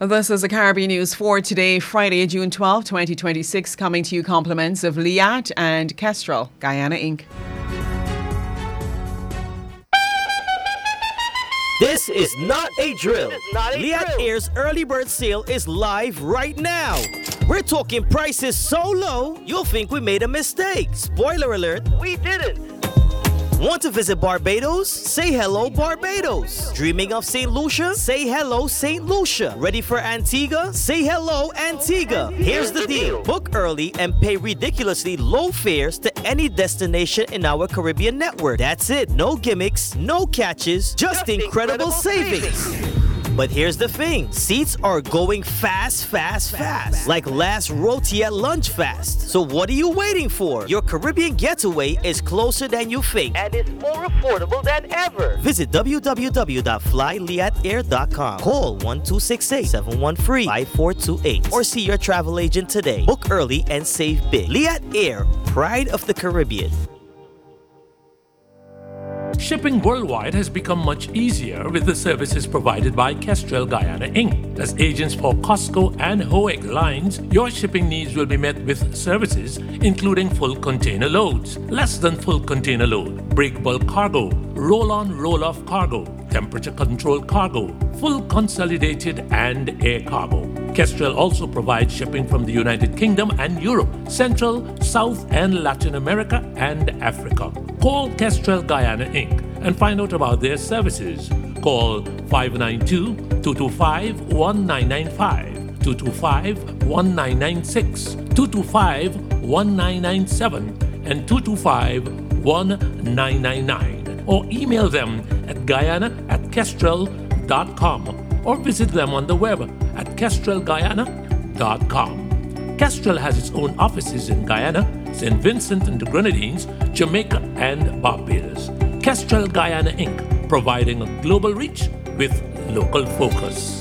This is the Caribbean News for today, Friday, June 12, 2026, coming to you compliments of Liat and Kestrel, Guyana Inc. This is not a drill. Liat Air's early bird sale is live right now. We're talking prices so low, you'll think we made a mistake. Spoiler alert, we didn't. Want to visit Barbados? Say hello, Barbados. Dreaming of St. Lucia? Say hello, St. Lucia. Ready for Antigua? Say hello, Antigua. Here's the deal. Book early and pay ridiculously low fares to any destination in our Caribbean network. That's it. No gimmicks, no catches, just incredible savings. But here's the thing, seats are going fast. Like last roti at lunch fast. So what are you waiting for? Your Caribbean getaway is closer than you think. And it's more affordable than ever. Visit www.flyliatair.com. Call 1-268-713-5428 or see your travel agent today. Book early and save big. Liat Air, pride of the Caribbean. Shipping worldwide has become much easier with the services provided by Kestrel Guyana Inc. As agents for Costco and Hoeg lines, your shipping needs will be met with services including full container loads, less than full container load, break bulk cargo, roll-on roll-off cargo, temperature-controlled cargo, full consolidated and air cargo. Kestrel also provides shipping from the United Kingdom and Europe, Central, South and Latin America and Africa. Call Kestrel Guyana Inc. and find out about their services. Call 592-225-1995, 225-1996, 225-1997, and 225-1999. Or email them at guyana@kestrel.com or visit them on the web at kestrelguyana.com. Kestrel has its own offices in Guyana, St. Vincent and the Grenadines, Jamaica, and Barbados. Kestrel Guyana Inc., providing a global reach with local focus.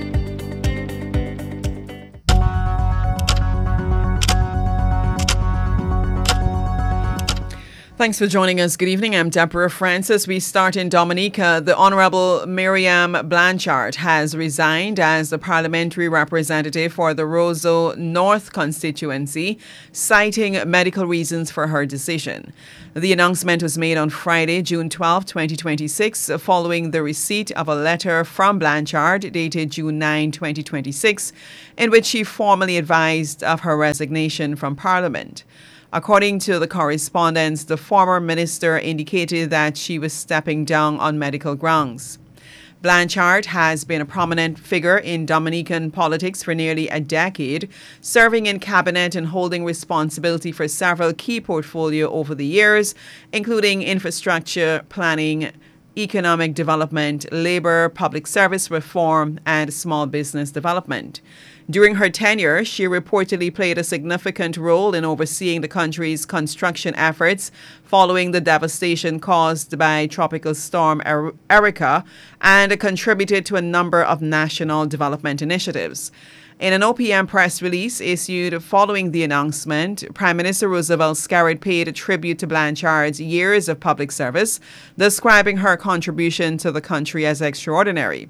Thanks for joining us. Good evening. I'm Deborah Francis. We start in Dominica. The Honorable Miriam Blanchard has resigned as the parliamentary representative for the Roseau North constituency, citing medical reasons for her decision. The announcement was made on Friday, June 12, 2026, following the receipt of a letter from Blanchard dated June 9, 2026, in which she formally advised of her resignation from Parliament. According to the correspondence, the former minister indicated that she was stepping down on medical grounds. Blanchard has been a prominent figure in Dominican politics for nearly a decade, serving in cabinet and holding responsibility for several key portfolios over the years, including infrastructure, planning, economic development, labor, public service reform, and small business development. During her tenure, she reportedly played a significant role in overseeing the country's construction efforts following the devastation caused by Tropical Storm Erica and contributed to a number of national development initiatives. In an OPM press release issued following the announcement, Prime Minister Roosevelt Skerrit paid a tribute to Blanchard's years of public service, describing her contribution to the country as extraordinary.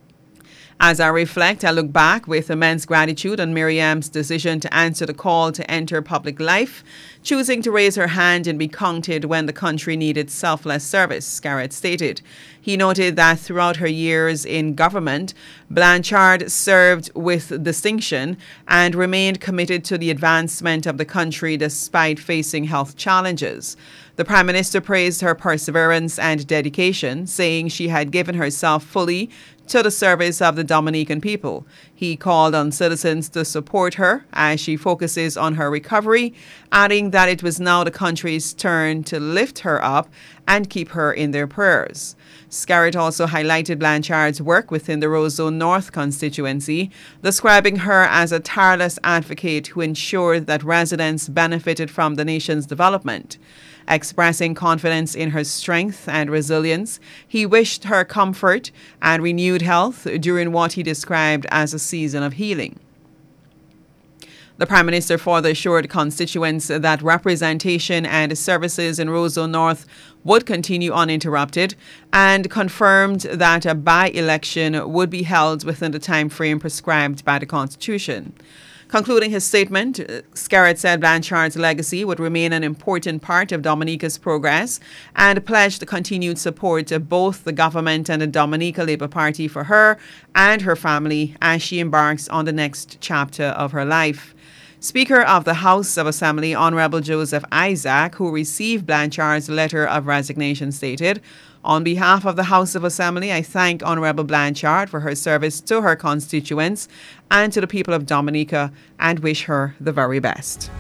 As I reflect, I look back with immense gratitude on Miriam's decision to answer the call to enter public life, choosing to raise her hand and be counted when the country needed selfless service, Skerrit stated. He noted that throughout her years in government, Blanchard served with distinction and remained committed to the advancement of the country despite facing health challenges. The Prime Minister praised her perseverance and dedication, saying she had given herself fully to the service of the Dominican people. He called on citizens to support her as she focuses on her recovery, adding that it was now the country's turn to lift her up and keep her in their prayers. Skerrit also highlighted Blanchard's work within the Roseau North constituency, describing her as a tireless advocate who ensured that residents benefited from the nation's development. Expressing confidence in her strength and resilience, he wished her comfort and renewed health during what he described as a season of healing. The Prime Minister further assured constituents that representation and services in Roseau North would continue uninterrupted and confirmed that a by-election would be held within the time frame prescribed by the Constitution. Concluding his statement, Skerritt said Blanchard's legacy would remain an important part of Dominica's progress and pledged continued support of both the government and the Dominica Labour Party for her and her family as she embarks on the next chapter of her life. Speaker of the House of Assembly, Honorable Joseph Isaac, who received Blanchard's letter of resignation, stated, "On behalf of the House of Assembly, I thank Honorable Blanchard for her service to her constituents and to the people of Dominica and wish her the very best."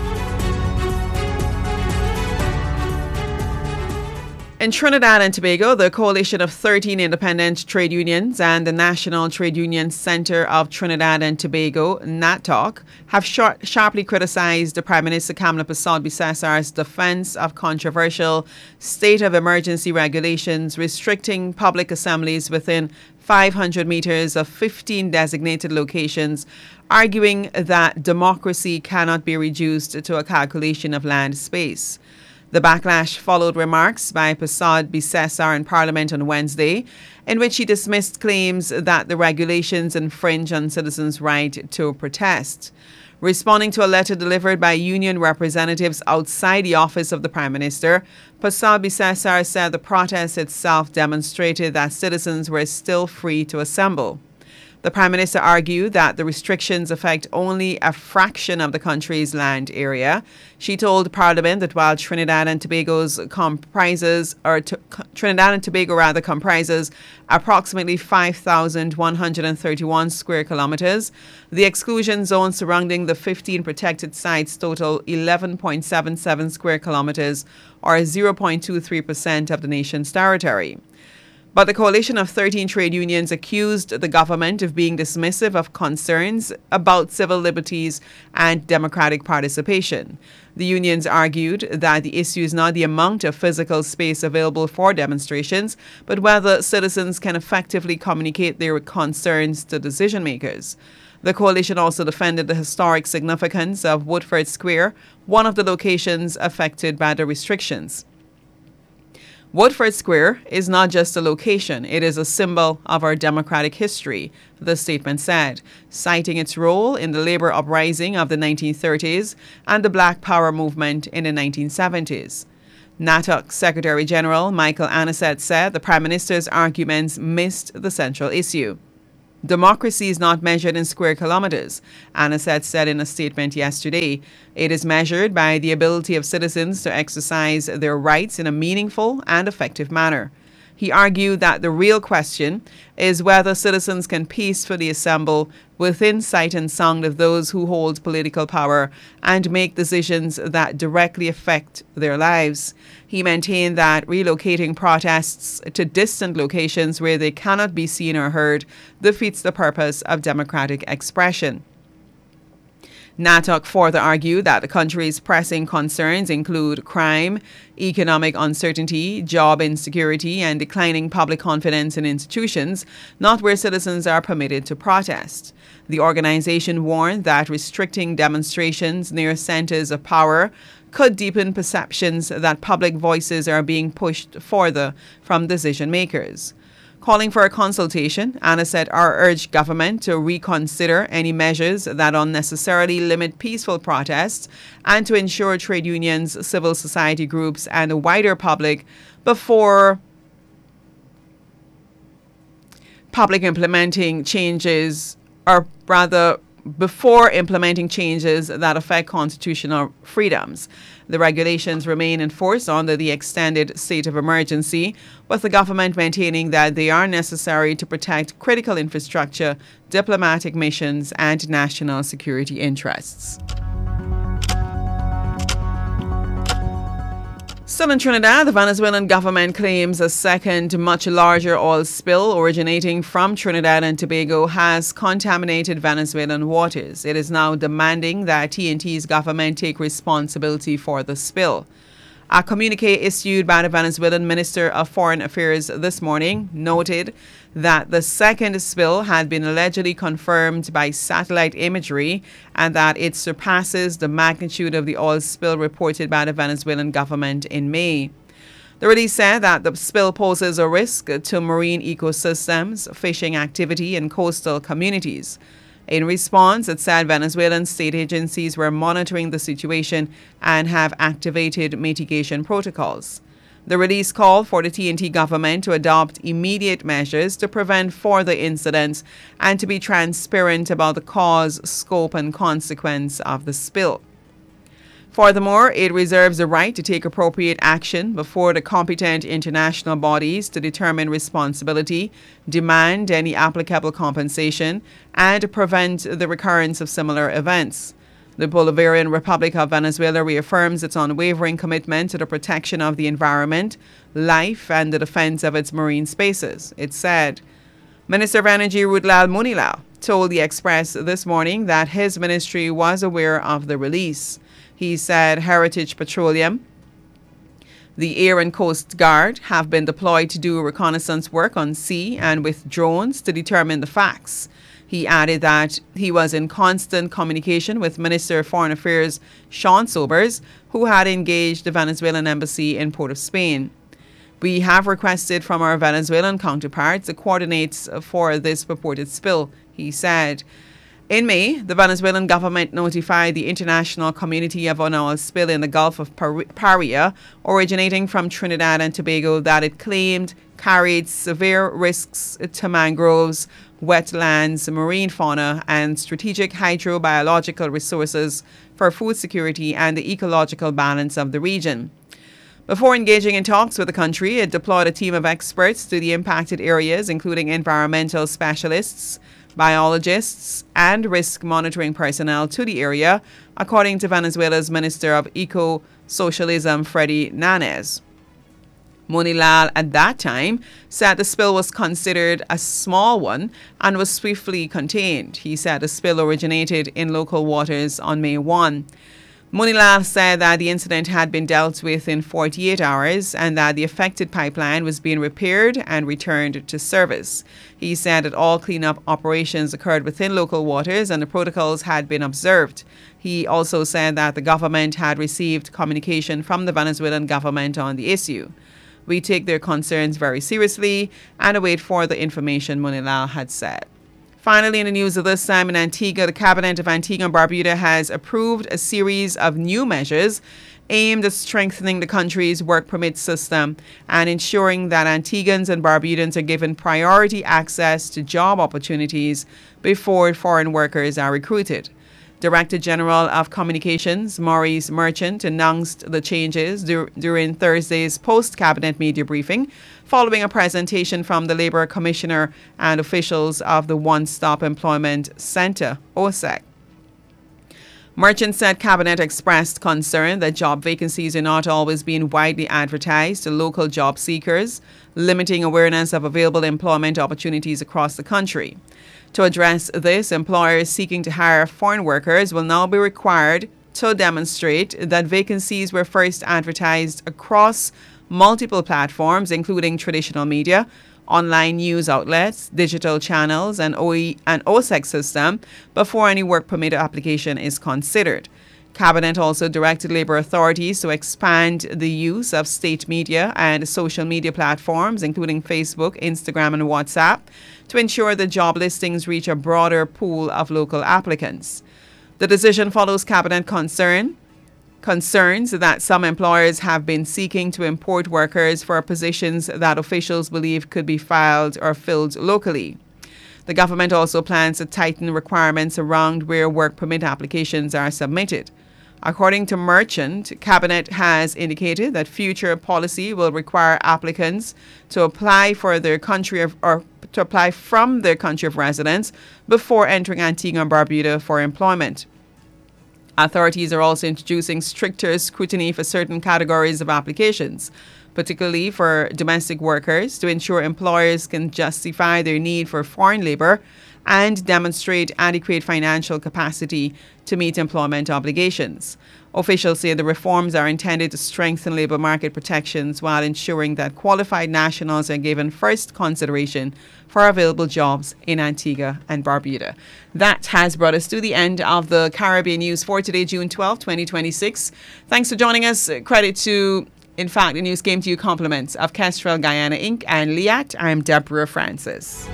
In Trinidad and Tobago, the coalition of 13 independent trade unions and the National Trade Union Centre of Trinidad and Tobago, NATOC, have sharply criticized the Prime Minister Kamla Persad-Bissessar's defense of controversial state of emergency regulations restricting public assemblies within 500 meters of 15 designated locations, arguing that democracy cannot be reduced to a calculation of land space. The backlash followed remarks by Persad-Bissessar in Parliament on Wednesday, in which he dismissed claims that the regulations infringe on citizens' right to protest. Responding to a letter delivered by union representatives outside the office of the Prime Minister, Persad-Bissessar said the protest itself demonstrated that citizens were still free to assemble. The Prime Minister argued that the restrictions affect only a fraction of the country's land area. She told Parliament that while Trinidad and Tobago comprises approximately 5,131 square kilometers, the exclusion zone surrounding the 15 protected sites total 11.77 square kilometers, or 0.23% of the nation's territory. But the coalition of 13 trade unions accused the government of being dismissive of concerns about civil liberties and democratic participation. The unions argued that the issue is not the amount of physical space available for demonstrations, but whether citizens can effectively communicate their concerns to decision makers. The coalition also defended the historic significance of Woodford Square, one of the locations affected by the restrictions. Woodford Square is not just a location, it is a symbol of our democratic history, the statement said, citing its role in the labor uprising of the 1930s and the Black Power movement in the 1970s. NATOC Secretary General Michael Anisette said the Prime Minister's arguments missed the central issue. Democracy is not measured in square kilometers, Anisette said in a statement yesterday. It is measured by the ability of citizens to exercise their rights in a meaningful and effective manner. He argued that the real question is whether citizens can peacefully assemble within sight and sound of those who hold political power and make decisions that directly affect their lives. He maintained that relocating protests to distant locations where they cannot be seen or heard defeats the purpose of democratic expression. NATOC further argued that the country's pressing concerns include crime, economic uncertainty, job insecurity, and declining public confidence in institutions, not where citizens are permitted to protest. The organization warned that restricting demonstrations near centers of power could deepen perceptions that public voices are being pushed further from decision makers. Calling for a consultation, Anisette urged government to reconsider any measures that unnecessarily limit peaceful protests and to ensure trade unions, civil society groups, and the wider public before implementing changes that affect constitutional freedoms. The regulations remain in force under the extended state of emergency, with the government maintaining that they are necessary to protect critical infrastructure, diplomatic missions, and national security interests. Still in Trinidad, the Venezuelan government claims a second, much larger oil spill originating from Trinidad and Tobago has contaminated Venezuelan waters. It is now demanding that TNT's government take responsibility for the spill. A communique issued by the Venezuelan Minister of Foreign Affairs this morning noted that the second spill had been allegedly confirmed by satellite imagery and that it surpasses the magnitude of the oil spill reported by the Venezuelan government in May. The release said that the spill poses a risk to marine ecosystems, fishing activity, and coastal communities. In response, it said Venezuelan state agencies were monitoring the situation and have activated mitigation protocols. The release called for the TNT government to adopt immediate measures to prevent further incidents and to be transparent about the cause, scope, and consequence of the spill. Furthermore, it reserves the right to take appropriate action before the competent international bodies to determine responsibility, demand any applicable compensation, and prevent the recurrence of similar events. The Bolivarian Republic of Venezuela reaffirms its unwavering commitment to the protection of the environment, life, and the defense of its marine spaces, it said. Minister of Energy Rudlal Munilal told the Express this morning that his ministry was aware of the release. He said Heritage Petroleum, the Air and Coast Guard have been deployed to do reconnaissance work on sea and with drones to determine the facts. He added that he was in constant communication with Minister of Foreign Affairs Sean Sobers, who had engaged the Venezuelan embassy in Port of Spain. We have requested from our Venezuelan counterparts to coordinate for this purported spill, he said. In May, the Venezuelan government notified the international community of an oil spill in the Gulf of Paria, originating from Trinidad and Tobago, that it claimed carried severe risks to mangroves, wetlands, marine fauna, and strategic hydrobiological resources for food security and the ecological balance of the region. Before engaging in talks with the country, it deployed a team of experts to the impacted areas, including environmental specialists, biologists, and risk monitoring personnel to the area, according to Venezuela's Minister of Eco-Socialism, Freddy Nanez. Munilal at that time said the spill was considered a small one and was swiftly contained. He said the spill originated in local waters on May 1. Munilal said that the incident had been dealt with in 48 hours and that the affected pipeline was being repaired and returned to service. He said that all cleanup operations occurred within local waters and the protocols had been observed. He also said that the government had received communication from the Venezuelan government on the issue. We take their concerns very seriously and await further information, Munilal had said. Finally, in the news of this time in Antigua, the Cabinet of Antigua and Barbuda has approved a series of new measures aimed at strengthening the country's work permit system and ensuring that Antiguans and Barbudans are given priority access to job opportunities before foreign workers are recruited. Director General of Communications, Maurice Merchant, announced the changes during Thursday's post-cabinet media briefing, following a presentation from the Labour Commissioner and officials of the One Stop Employment Centre, OSEC. Merchant said Cabinet expressed concern that job vacancies are not always being widely advertised to local job seekers, limiting awareness of available employment opportunities across the country. To address this, employers seeking to hire foreign workers will now be required to demonstrate that vacancies were first advertised across multiple platforms, including traditional media, online news outlets, digital channels, and OSEC system, before any work permit application is considered. Cabinet also directed Labour authorities to expand the use of state media and social media platforms, including Facebook, Instagram, and WhatsApp, to ensure that job listings reach a broader pool of local applicants. The decision follows Cabinet concerns that some employers have been seeking to import workers for positions that officials believe could be filed or filled locally. The government also plans to tighten requirements around where work permit applications are submitted. According to Merchant, Cabinet has indicated that future policy will require applicants to apply for their country to apply from their country of residence before entering Antigua and Barbuda for employment. Authorities are also introducing stricter scrutiny for certain categories of applications. particularly for domestic workers, to ensure employers can justify their need for foreign labor and demonstrate adequate financial capacity to meet employment obligations. Officials say the reforms are intended to strengthen labor market protections while ensuring that qualified nationals are given first consideration for available jobs in Antigua and Barbuda. That has brought us to the end of the Caribbean News for today, June 12, 2026. Thanks for joining us. Credit to, in fact, the news came to you compliments of Kestrel Guyana Inc. and Liat. I'm Deborah Francis.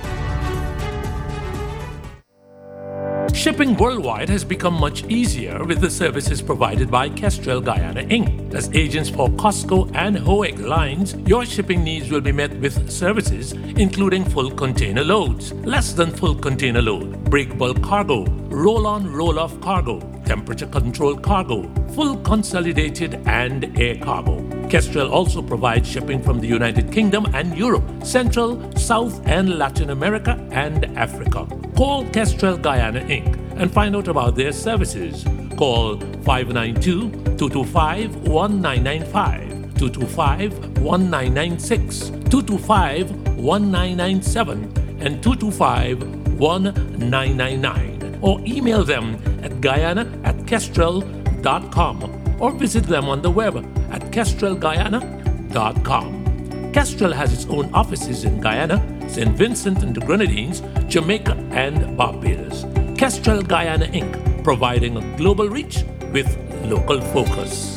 Shipping worldwide has become much easier with the services provided by Kestrel Guyana Inc. As agents for COSCO and HOEG lines, your shipping needs will be met with services including full container loads, less than full container load, break bulk cargo, roll-on roll-off cargo, temperature-controlled cargo, full consolidated and air cargo. Kestrel also provides shipping from the United Kingdom and Europe, Central, South and Latin America and Africa. Call Kestrel Guyana Inc. and find out about their services. Call 592-225-1995, 225-1996, 225-1997, and 225-1999. Or email them at guyana@kestrel.com or visit them on the web at kestrelguyana.com. Kestrel has its own offices in Guyana, St. Vincent and the Grenadines, Jamaica, and Barbados. Kestrel Guyana Inc., providing a global reach with local focus.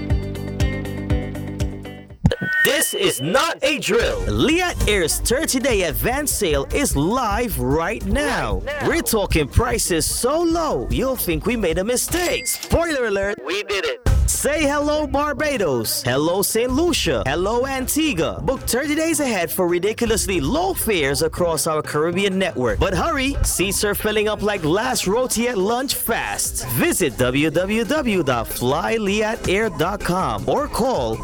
This is not a drill. Liat Air's 30-day advance sale is live right now. We're talking prices so low, you'll think we made a mistake. Spoiler alert, we did it. Say hello Barbados, hello St. Lucia, hello Antigua. Book 30 days ahead for ridiculously low fares across our Caribbean network. But hurry, seats are filling up like last roti at lunch fast. Visit www.flyliatair.com or call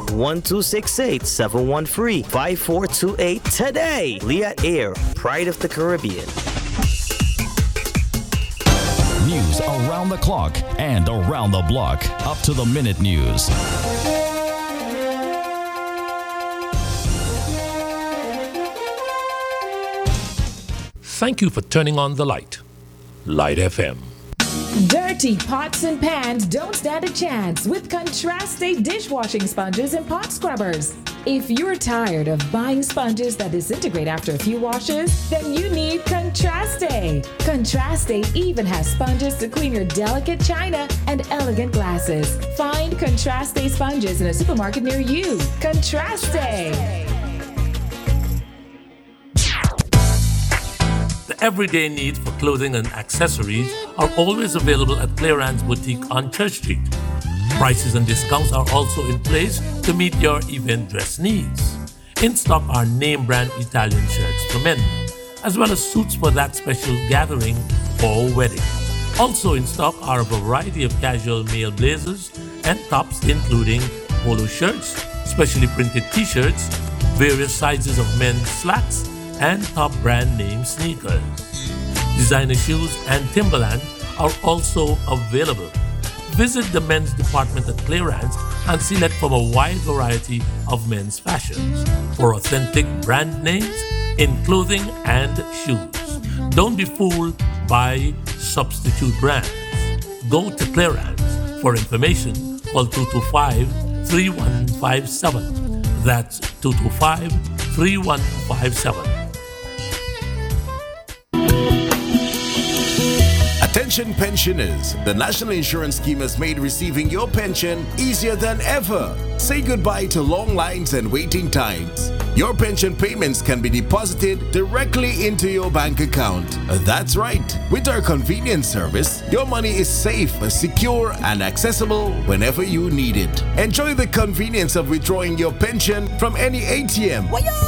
1268-713-5428 today. Liat Air, pride of the Caribbean. News around the clock and around the block. Up to the minute news. Thank you for turning on the light. Light FM. Dirty pots and pans don't stand a chance with Contraste dishwashing sponges and pot scrubbers. If you're tired of buying sponges that disintegrate after a few washes, then you need Contraste. Contraste even has sponges to clean your delicate china and elegant glasses. Find Contraste sponges in a supermarket near you. Contraste. The everyday needs for clothing and accessories are always available at Clearance Boutique on Church Street. Prices and discounts are also in place to meet your event dress needs. In stock are name brand Italian shirts for men, as well as suits for that special gathering or wedding. Also in stock are a variety of casual male blazers and tops including polo shirts, specially printed t-shirts, various sizes of men's slacks, and top brand name sneakers. Designer shoes and Timberland are also available. Visit the men's department at Clearance and select from a wide variety of men's fashions for authentic brand names in clothing and shoes. Don't be fooled by substitute brands. Go to Clearance. For information, call 225-3157. That's 225-3157. Attention pensioners, the National Insurance Scheme has made receiving your pension easier than ever. Say goodbye to long lines and waiting times. Your pension payments can be deposited directly into your bank account. That's right. With our convenience service, your money is safe, secure, and accessible whenever you need it. Enjoy the convenience of withdrawing your pension from any ATM.